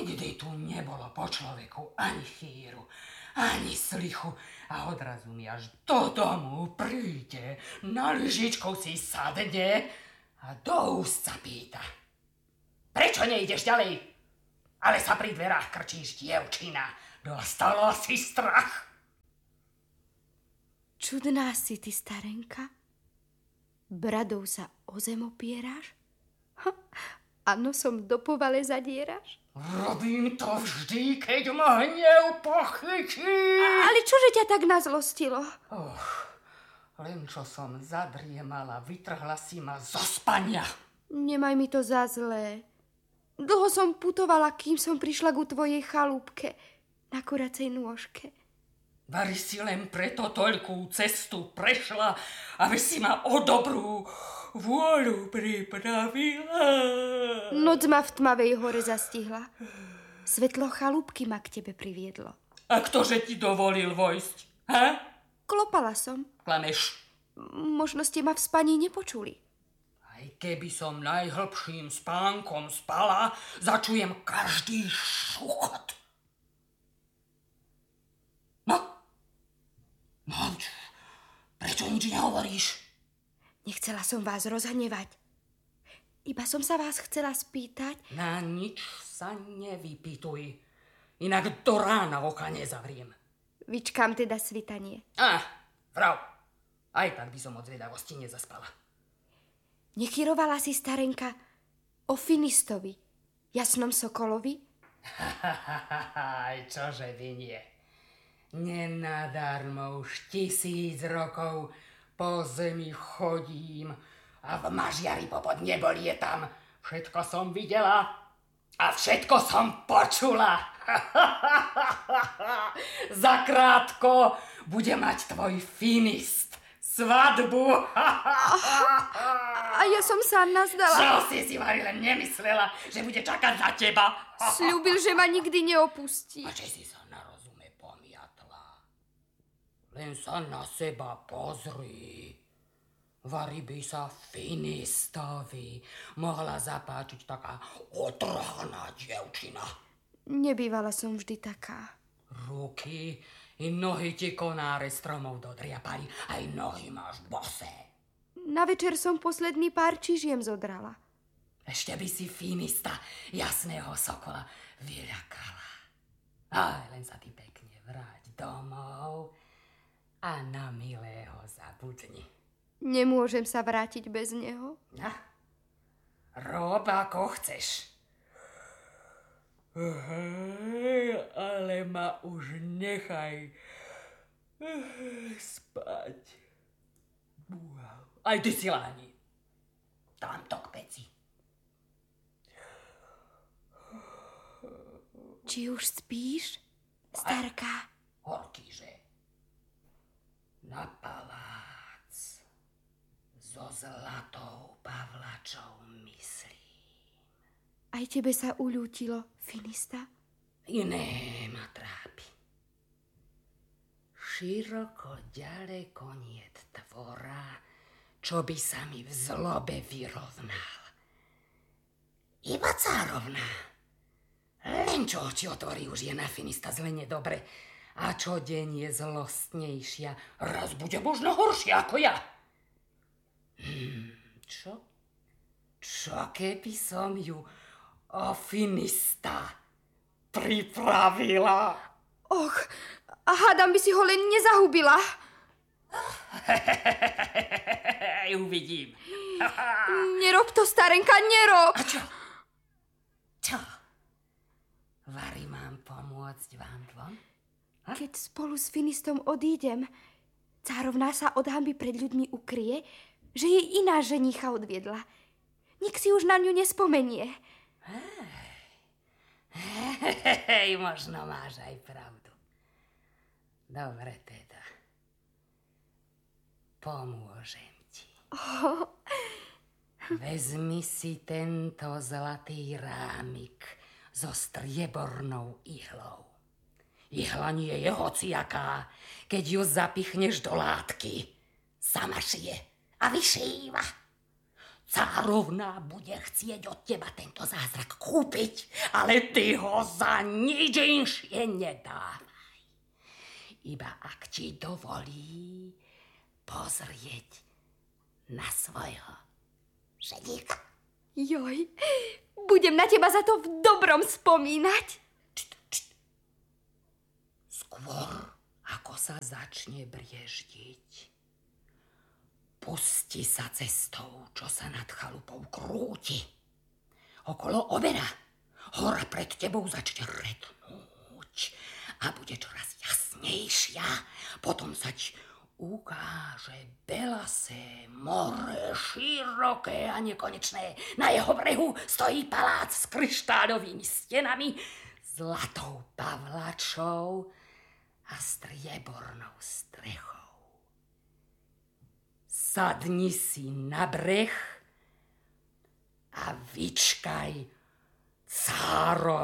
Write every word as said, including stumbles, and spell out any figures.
Nikdy tu nebolo po človeku ani chýru, ani slichu a odrazu mi až do domu príde, na lyžičkou si sadne a do úst sa pýta. Prečo nejdeš ďalej? Ale sa pri dverách krčíš, dievčina. Dostala si strach. Čudná si ty, starenka. Bradou sa o zem opieráš? A nosom do povale zadieraš? Robím to vždy, keď ma hnev pochytí. Ale čože ťa tak nazlostilo? Och, len čo som zadriemala, vytrhla si ma zo spania. Nemaj mi to za zlé. Dlho som putovala, kým som prišla ku tvojej chalúbke na kuracej nôžke. Vari si len preto toľkú cestu prešla, aby si ma o dobrú vôľu pripravila. Noc ma v tmavej hore zastihla. Svetlo chalúbky ma k tebe priviedlo. A ktože ti dovolil vojsť? Ha? Klopala som. Klameš. Možno ste ma v spaní nepočuli. Aj keby som najhlbším spánkom spala, začujem každý šuchot. No, no, prečo nič nehovoríš? Nechcela som vás rozhnevať. Iba som sa vás chcela spýtať. Na nič sa nevypýtuj, inak do rána oka nezavriem. Vyčkám teda svitanie. Á, vrav, aj tak by som od zvedavosti nezaspala. Nechyrovala si, starenka, o Finistovi, jasnom sokolovi? Aj čože by nie. Nenadarmo už tisíc rokov po zemi chodím a v mažiari popod nebo lietam. Všetko som videla a všetko som počula. Zakrátko bude mať tvoj Finist svadbu. A ja som sa nazdala. Čo si si, Mari, len nemyslela, že bude čakať za teba? Sľúbil, že ma nikdy neopustí. A že si sa na rozume pomiatla. Len sa na seba pozri. Vari by sa Finistovi mohla zapáčiť taká otrhaná dievčina. Nebývala som vždy taká. Ruky i nohy ti konáre stromov dodriapali, aj nohy máš bosé. Na večer som posledný pár čižiem zodrala. Ešte by si Finista, jasného sokola, vyľakala. Ale len sa ty pekne vráť domov a na milého zabudni. Nemôžem sa vrátiť bez neho. Na, rob ako chceš. Ale ma už nechaj spať. Aj ty si láni. Tamto k peci. Či už spíš, starka? Horkýže. Na palác so zlatou pavlačou myslím. Aj tebe sa uľútilo, Finista? Iné ma trápi. Široko ďaleko niet tvora, čo by sa mi v zlobe vyrovnal. Iba cárovná. Len čo oči otvorí, už je na Finista zle nedobre. A čo deň je zlostnejšia, raz bude možno horšia ako ja. Hmm, čo? Čo keby som ju o Finista pripravila? Och, a hádam by si ho len nezahubila. Uvidím. Nerob to, starenka, nerob. A čo? Čo? Vari mám pomôcť vám dvom? Ha? Keď spolu s Finistom odídem, cárovná sa od hanby pred ľuďmi ukrie, že jej iná ženícha odviedla. Nik si už na ňu nespomenie. Hej, hej, možno máš aj pravdu. Dobre teda. Pomôžem ti. Oh. Vezmi si tento zlatý rámik so striebornou ihlou. Ihla nie je hociaká, keď ju zapichneš do látky. Sama šije a vyšíva. Cárovna bude chcieť od teba tento zázrak kúpiť, ale ty ho za nič inšie nedávaj. Iba ak ti dovolí pozrieť na svojho ženíka. Joj, budem na teba za to v dobrom spomínať. Čt, čt. Skôr, ako sa začne brieždiť, pusti sa cestou, čo sa nad chalupou krúti. Okolo obera hora pred tebou začne rednúť a bude čoraz jasnejšia. Potom sa ti ukáže belasé more, široké a nekonečné. Na jeho brehu stojí palác s kryštáľovými stenami, zlatou pavlačou a striebornou strechou. Sadni si na breh a vyčkaj cáro